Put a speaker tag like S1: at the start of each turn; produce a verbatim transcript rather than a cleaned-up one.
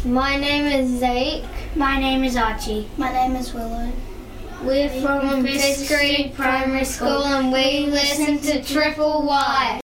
S1: My name is Zeke.
S2: My name is Archie.
S3: My name is Willow.
S1: We're from fifth Grade Primary School and we listen to Triple Y.